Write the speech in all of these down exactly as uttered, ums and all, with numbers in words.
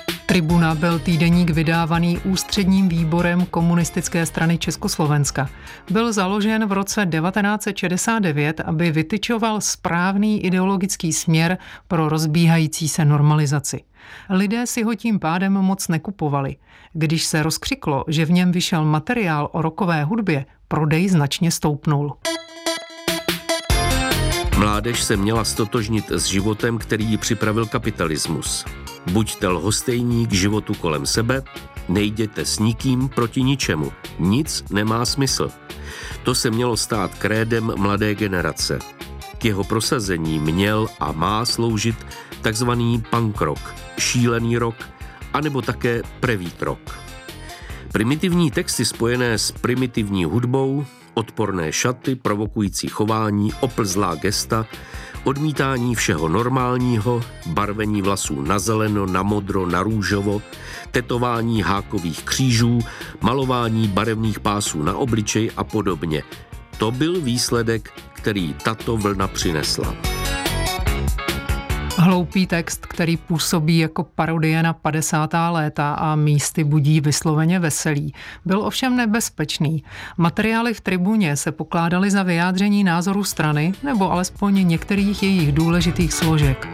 Tribuna byl týdeník vydávaný Ústředním výborem Komunistické strany Československa. Byl založen v roce devatenáct set šedesát devět, aby vytyčoval správný ideologický směr pro rozbíhající se normalizaci. Lidé si ho tím pádem moc nekupovali. Když se rozkřiklo, že v něm vyšel materiál o rockové hudbě, prodej značně stoupnul. Mládež se měla stotožnit s životem, který ji připravil kapitalismus. Buďte lhostejní k životu kolem sebe, nejděte s nikým proti ničemu. Nic nemá smysl. To se mělo stát krédem mladé generace. K jeho prosazení měl a má sloužit takzvaný punk rock, šílený rock, anebo také prevít rock. Primitivní texty spojené s primitivní hudbou, odporné šaty, provokující chování, oplzlá gesta, odmítání všeho normálního, barvení vlasů na zeleno, na modro, na růžovo, tetování hákových křížů, malování barevných pásů na obličej a podobně. To byl výsledek, který tato vlna přinesla. Hloupý text, který působí jako parodie na padesátá léta a místy budí vysloveně veselí, byl ovšem nebezpečný. Materiály v Tribuně se pokládaly za vyjádření názoru strany nebo alespoň některých jejich důležitých složek.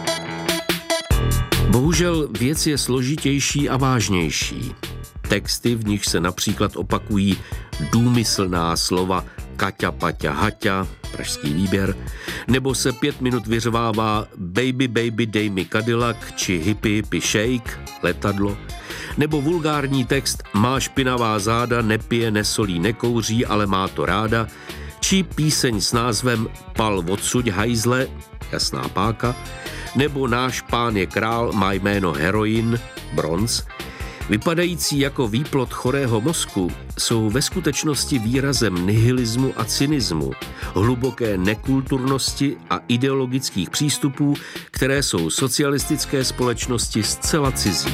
Bohužel věc je složitější a vážnější. Texty, v nich se například opakují důmyslná slova Kaťa, Paťa, Haťa, pražský výběr, nebo se pět minut vyřvává Baby, baby, dej mi Cadillac, či hippie, hippie shake, letadlo, nebo vulgární text Má špinavá záda, nepije, nesolí, nekouří, ale má to ráda, či píseň s názvem Pal odsuď hajzle, jasná páka, nebo Náš pán je král, má jméno heroin, bronz, vypadající jako výplod chorého mozku, jsou ve skutečnosti výrazem nihilismu a cynismu, hluboké nekulturnosti a ideologických přístupů, které jsou socialistické společnosti zcela cizí.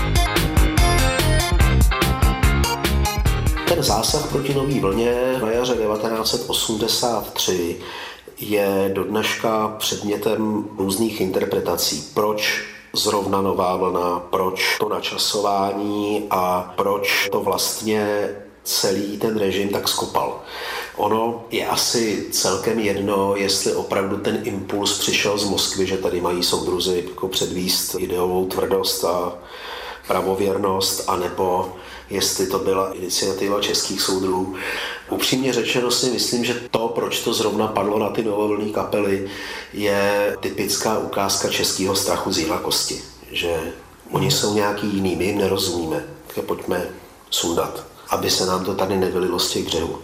Ten zásah proti nový vlně na jaře devatenáct set osmdesát tři je do dneška předmětem různých interpretací. Proč zrovna nová vlna, proč to načasování a proč to vlastně celý ten režim tak skopal. Ono je asi celkem jedno, jestli opravdu ten impuls přišel z Moskvy, že tady mají soudruzi jako předvíst ideovou tvrdost a pravověrnost, anebo jestli to byla iniciativa českých soudruhů. Upřímně řečeno si myslím, že to, proč to zrovna padlo na ty novovlnné kapely, je typická ukázka českého strachu z jinakosti. Že oni jsou nějaký jiný, my jim nerozumíme, tak pojďme sundat, aby se nám to tady nevylilo z těch břehů.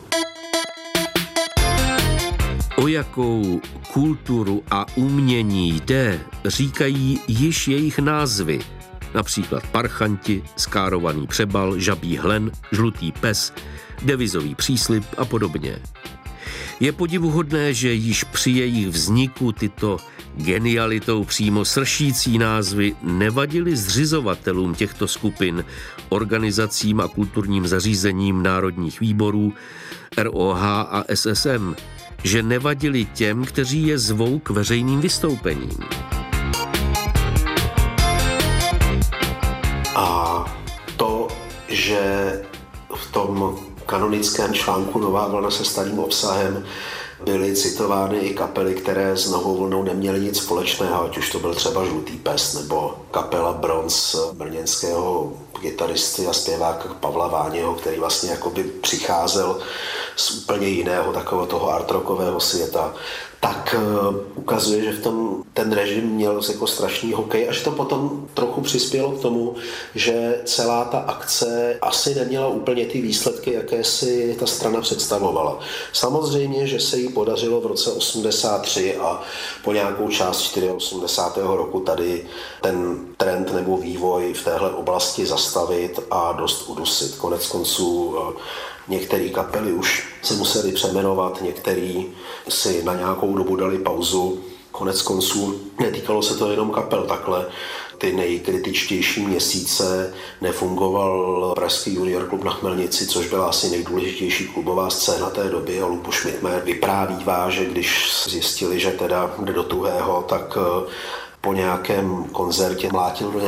O jakou kulturu a umění jde, říkají již jejich názvy. Například parchanti, skárovaný přebal, žabí hlen, žlutý pes, devizový příslib a podobně. Je podivuhodné, že již při jejich vzniku tyto genialitou přímo sršící názvy nevadily zřizovatelům těchto skupin, organizacím a kulturním zařízením národních výborů, R O H a S S M, že nevadily těm, kteří je zvou k veřejným vystoupením. A to, že v tom kanonickém článku Nová vlna se starým obsahem byly citovány i kapely, které s Novou vlnou neměly nic společného, ať už to byl třeba Žlutý pes nebo kapela Bronz brněnského kytaristy a zpěváka Pavla Váněho, který vlastně jakoby přicházel z úplně jiného takového toho artrockového světa, tak uh, ukazuje, že v tom ten režim měl jako strašný hokej a že to potom trochu přispělo k tomu, že celá ta akce asi neměla úplně ty výsledky, jaké si ta strana představovala. Samozřejmě, že se jí podařilo v roce osmdesát tři a po nějakou část osmdesátého čtvrtého roku tady ten trend nebo vývoj v téhle oblasti zastavit a dost udusit. Konec konců uh, některé kapely už se museli přeměnovat, některý si na nějakou dobu dali pauzu. Konec konců netýkalo se to jenom kapel takhle. Ty nejkritičtější měsíce nefungoval Pražský junior klub na Chmelnici, což byla asi nejdůležitější klubová scéna té doby. A Lupo Šmidtmer vyprávívá, že když zjistili, že teda jde do tuhého, tak po nějakém koncertě mlátil do